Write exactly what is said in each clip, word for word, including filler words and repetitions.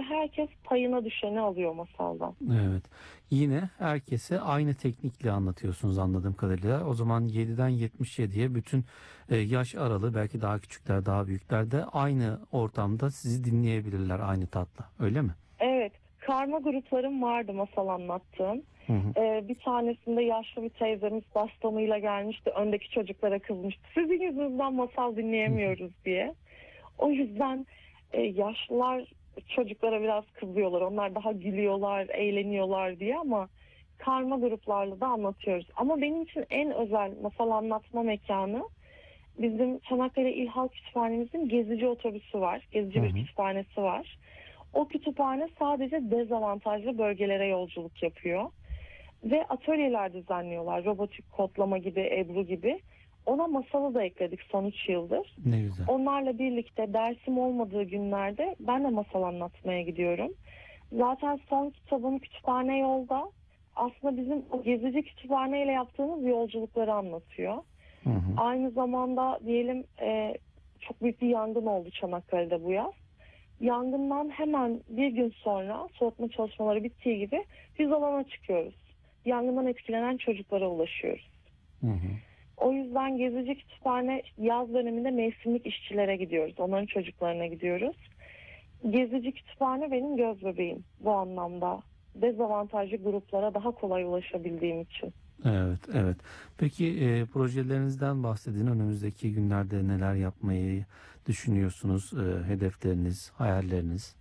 herkes payına düşeni alıyor masaldan. Evet. Yine herkese aynı teknikle anlatıyorsunuz anladığım kadarıyla. O zaman yediden yetmiş yediye bütün e, yaş aralığı, belki daha küçükler, daha büyükler de aynı ortamda sizi dinleyebilirler aynı tatla. Öyle mi? Evet, karma gruplarım vardı masal anlattığım. Hı hı. Ee, bir tanesinde yaşlı bir teyzemiz bastonuyla gelmişti. Öndeki çocuklara kızmıştı. Sizin yüzünüzden masal dinleyemiyoruz diye. O yüzden e, yaşlılar çocuklara biraz kızıyorlar. Onlar daha gülüyorlar, eğleniyorlar diye, ama karma gruplarla da anlatıyoruz. Ama benim için en özel masal anlatma mekanı bizim Çanakkale İl Halk Kütüphanemizin gezici otobüsü var. Gezici Hı bir hı. kütüphanesi var. O kütüphane sadece dezavantajlı bölgelere yolculuk yapıyor. Ve atölyeler düzenliyorlar. Robotik kodlama gibi, Ebru gibi. Ona masalı da ekledik son üç yıldır. Ne güzel. Onlarla birlikte dersim olmadığı günlerde ben de masal anlatmaya gidiyorum. Zaten son kitabım Kütüphane Yolda aslında bizim o gezici kütüphaneyle yaptığımız yolculukları anlatıyor. Hı hı. Aynı zamanda diyelim e, çok büyük bir yangın oldu Çanakkale'de bu yaz. Yangından hemen bir gün sonra soğutma çalışmaları bittiği gibi biz alana çıkıyoruz. Yangından etkilenen çocuklara ulaşıyoruz. Hı hı. O yüzden gezici kütüphane yaz döneminde mevsimlik işçilere gidiyoruz. Onların çocuklarına gidiyoruz. Gezici kütüphane benim göz bebeğim bu anlamda. Dezavantajlı gruplara daha kolay ulaşabildiğim için. Evet, evet. Peki e, projelerinizden bahsedin. Önümüzdeki günlerde neler yapmayı düşünüyorsunuz? E, hedefleriniz, hayalleriniz?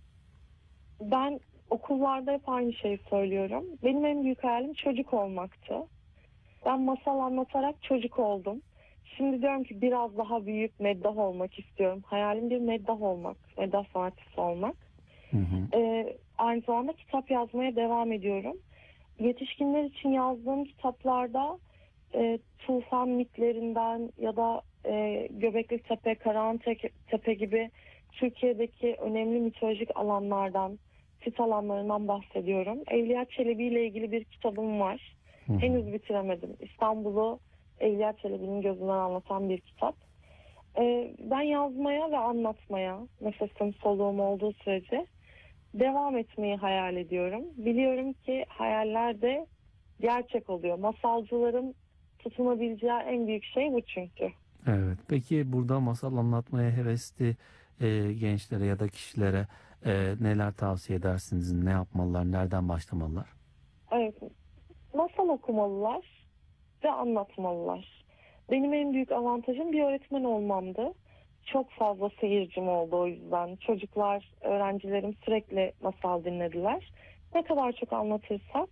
Ben okullarda hep aynı şeyi söylüyorum. Benim en büyük hayalim çocuk olmaktı. Ben masal anlatarak çocuk oldum. Şimdi diyorum ki biraz daha büyük meddah olmak istiyorum. Hayalim bir meddah olmak, meddah sanatçısı olmak. Hı hı. Ee, aynı zamanda kitap yazmaya devam ediyorum. Yetişkinler için yazdığım kitaplarda e, tufan mitlerinden ya da e, Göbekli Tepe, Karahantepe gibi Türkiye'deki önemli mitolojik alanlardan, sit alanlarından bahsediyorum. Evliya Çelebi ile ilgili bir kitabım var. Hı hı. Henüz bitiremedim. İstanbul'u Evliya Çelebi'nin gözünden anlatan bir kitap. E, ben yazmaya ve anlatmaya, nefesim soluğum olduğu sürece devam etmeyi hayal ediyorum. Biliyorum ki hayaller de gerçek oluyor. Masalcıların tutunabileceği en büyük şey bu çünkü. Evet. Peki burada masal anlatmaya hevesli e, gençlere ya da kişilere e, neler tavsiye edersiniz? Ne yapmalılar? Nereden başlamalılar? Evet, masal okumalılar ve anlatmalılar. Benim en büyük avantajım bir öğretmen olmamdı. Çok fazla seyircim oldu o yüzden. Çocuklar, öğrencilerim sürekli masal dinlediler. Ne kadar çok anlatırsak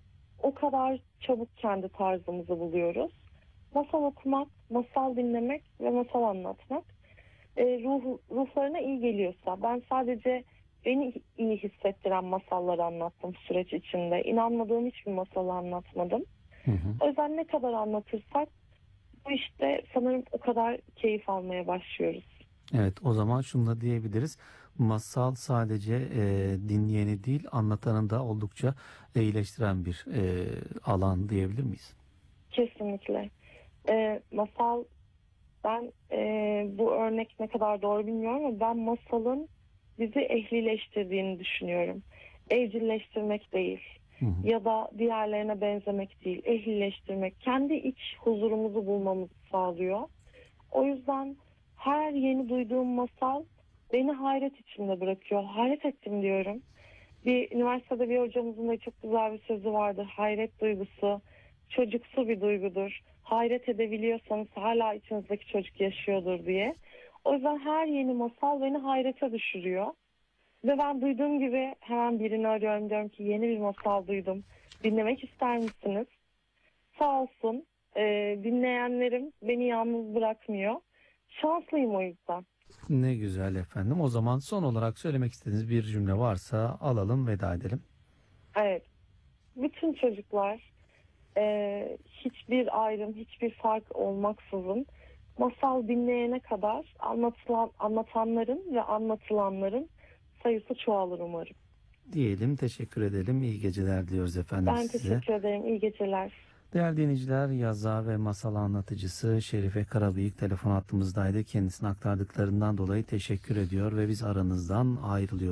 o kadar çabuk kendi tarzımızı buluyoruz. Masal okumak, masal dinlemek ve masal anlatmak e, ruh, ruhlarına iyi geliyorsa. Ben sadece beni iyi hissettiren masalları anlattım süreç içinde. İnanmadığım hiçbir masalı anlatmadım. Hı hı. O yüzden ne kadar anlatırsak bu işte sanırım o kadar keyif almaya başlıyoruz. Evet, o zaman şunu da diyebiliriz. Masal sadece e, dinleyeni değil, anlatanı da oldukça iyileştiren bir e, alan diyebilir miyiz? Kesinlikle. E, masal, ben e, bu örnek ne kadar doğru bilmiyorum ama ben masalın bizi ehlileştirdiğini düşünüyorum. Evcilleştirmek değil Hı hı. ya da diğerlerine benzemek değil, ehlileştirmek. Kendi iç huzurumuzu bulmamızı sağlıyor. O yüzden her yeni duyduğum masal beni hayret içinde bırakıyor. Hayret ettim diyorum. Bir üniversitede bir hocamızın da çok güzel bir sözü vardır. Hayret duygusu çocuksu bir duygudur. Hayret edebiliyorsanız hala içinizdeki çocuk yaşıyordur diye. O yüzden her yeni masal beni hayrete düşürüyor. Ve ben duyduğum gibi hemen birini arıyorum, diyorum ki yeni bir masal duydum. Dinlemek ister misiniz? Sağ olsun e, dinleyenlerim beni yalnız bırakmıyor. Şanslıyım o yüzden. Ne güzel efendim. O zaman son olarak söylemek istediğiniz bir cümle varsa alalım, veda edelim. Evet. Bütün çocuklar e, hiçbir ayrım, hiçbir fark olmaksızın masal dinleyene kadar anlatılan, anlatanların ve anlatılanların sayısı çoğalır umarım. Diyelim, teşekkür edelim. İyi geceler diliyoruz efendim Ben size. teşekkür ederim. İyi geceler. Değerli dinleyiciler, yazar ve masal anlatıcısı Şerife Karabıyık telefon hattımızdaydı. Kendisine aktardıklarından dolayı teşekkür ediyor ve biz aranızdan ayrılıyoruz.